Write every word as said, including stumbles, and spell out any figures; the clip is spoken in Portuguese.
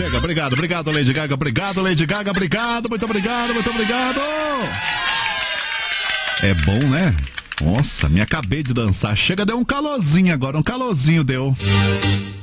chega. Obrigado, obrigado, Lady Gaga. Obrigado, Lady Gaga. Obrigado, muito obrigado, muito obrigado. É bom, né? Nossa, me acabei de dançar. Chega, deu um calorzinho agora, um calorzinho deu.